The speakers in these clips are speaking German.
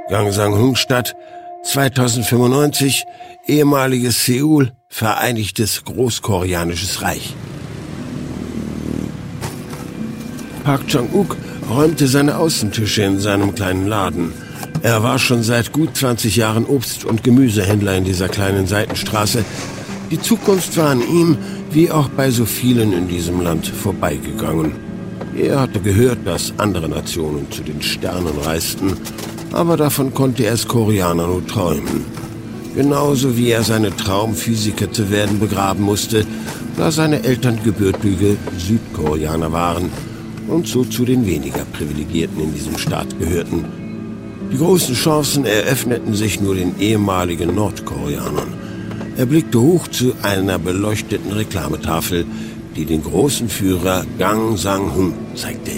Gangsanghung-Stadt, 2095, ehemaliges Seoul, Vereinigtes Großkoreanisches Reich. Park Chang-wook räumte seine Außentische in seinem kleinen Laden. Er war schon seit gut 20 Jahren Obst- und Gemüsehändler in dieser kleinen Seitenstraße. Die Zukunft war an ihm, wie auch bei so vielen in diesem Land, vorbeigegangen. Er hatte gehört, dass andere Nationen zu den Sternen reisten, aber davon konnte er als Koreaner nur träumen. Genauso wie er seine Traumphysiker zu werden begraben musste, da seine Eltern gebürtige Südkoreaner waren und so zu den weniger Privilegierten in diesem Staat gehörten. Die großen Chancen eröffneten sich nur den ehemaligen Nordkoreanern. Er blickte hoch zu einer beleuchteten Reklametafel, die den großen Führer Gang Sang-hun zeigte.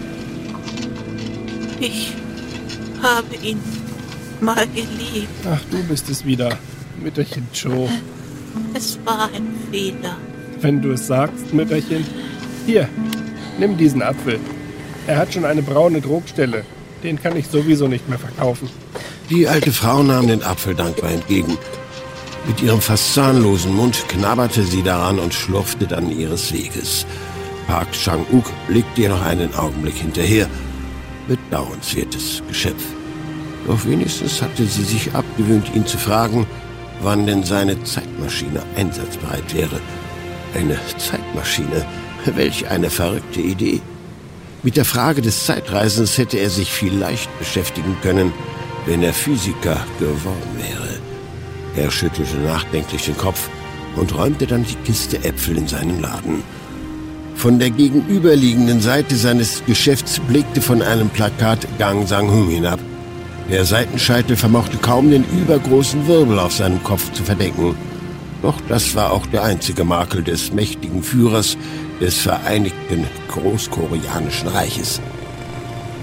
Ich habe ihn mal geliebt. Ach, du bist es wieder, Mütterchen Cho. Es war ein Fehler. Wenn du es sagst, Mütterchen. Hier, nimm diesen Apfel. Er hat schon eine braune Druckstelle. Den kann ich sowieso nicht mehr verkaufen. Die alte Frau nahm den Apfel dankbar entgegen. Mit ihrem fast zahnlosen Mund knabberte sie daran und schlurfte dann ihres Weges. Park Chang-wook blickte ihr noch einen Augenblick hinterher. Bedauernswertes Geschöpf. Doch wenigstens hatte sie sich abgewöhnt, ihn zu fragen, wann denn seine Zeitmaschine einsatzbereit wäre. Eine Zeitmaschine? Welch eine verrückte Idee. Mit der Frage des Zeitreisens hätte er sich vielleicht beschäftigen können, wenn er Physiker geworden wäre. Er schüttelte nachdenklich den Kopf und räumte dann die Kiste Äpfel in seinen Laden. Von der gegenüberliegenden Seite seines Geschäfts blickte von einem Plakat Gang Sang-hun hinab. Der Seitenscheitel vermochte kaum den übergroßen Wirbel auf seinem Kopf zu verdecken. Doch das war auch der einzige Makel des mächtigen Führers des Vereinigten Großkoreanischen Reiches.